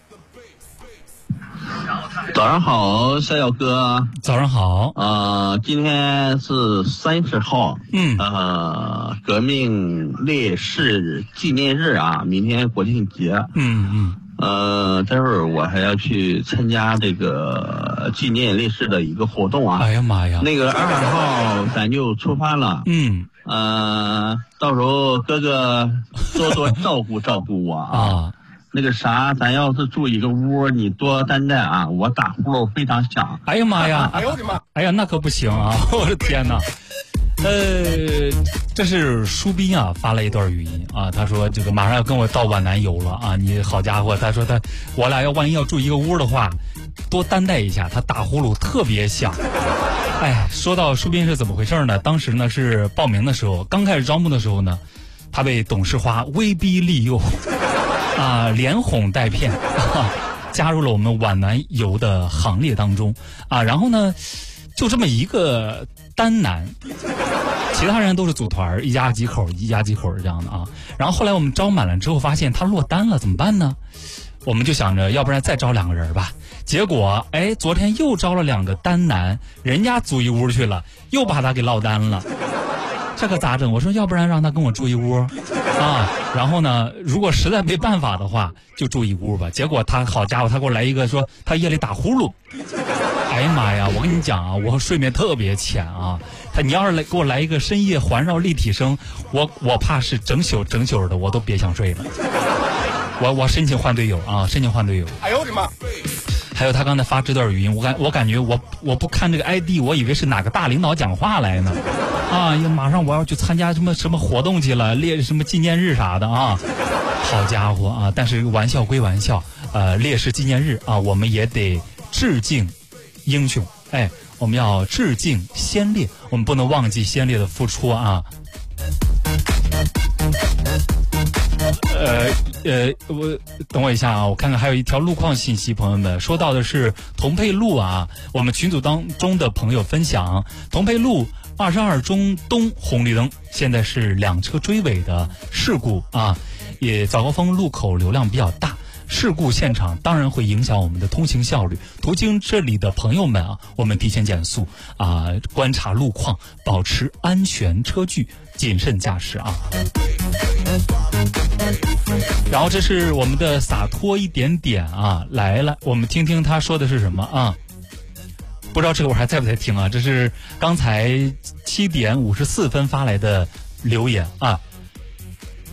早上好，小哥。 早上好。 今天是30号。革命烈士纪念日啊，明天国庆节。待会儿我还要去参加这个纪念烈士的一个活动啊。 哎呀妈呀！ 那个2号咱就出发了。到时候哥哥多多照顾照顾我啊。那个啥，咱要是住一个屋，你多担待啊！我打呼噜非常响。 哎呀妈呀！哎呦我的妈！哎呀，那可不行啊！我的天哪！这是舒斌啊发了一段语音啊，他说这个马上要跟我到皖南游了啊！你好家伙，他说我俩万一要住一个屋的话，多担待一下，他打呼噜特别响。哎，说到舒斌是怎么回事呢？当时呢是报名的时候，刚开始招募的时候呢，他被董事花威逼利诱。连哄带骗，加入了我们皖南游的行列当中啊。然后呢，就这么一个单男，其他人都是组团，一家几口这样的啊。然后后来我们招满了之后，发现他落单了，怎么办呢？我们就想着，要不然再招2个人吧。结果，昨天又招了2个单男，人家租一屋去了，又把他给落单了。这可咋整？我说要不然让他跟我住一屋啊，然后呢，如果实在没办法的话，就住一屋吧。结果他好家伙，他给我来一个说他夜里打呼噜。哎呀妈呀！我跟你讲啊，我睡眠特别浅啊。你要是给我来一个深夜环绕立体声，我怕是整宿的，我都别想睡了。我申请换队友啊，申请换队友。哎呦我的妈！还有他刚才发这段语音，我感觉我不看这个 ID， 我以为是哪个大领导讲话来呢。马上我要去参加什么活动去了，什么纪念日啥的啊。好家伙啊！但是玩笑归玩笑，烈士纪念日啊，我们也得致敬英雄。我们要致敬先烈，我们不能忘记先烈的付出啊。等我一下啊，我看看还有一条路况信息，朋友们说到的是同沛路啊，我们群组当中的朋友分享，同沛路22中东红绿灯现在是2车追尾的事故啊，也早高峰路口流量比较大，事故现场当然会影响我们的通行效率。途经这里的朋友们啊，我们提前减速啊，观察路况，保持安全车距，谨慎驾驶啊。然后这是我们的洒脱一点点啊，来了，我们听听他说的是什么啊？不知道这个我还在不在听啊？这是刚才7点54分发来的留言啊。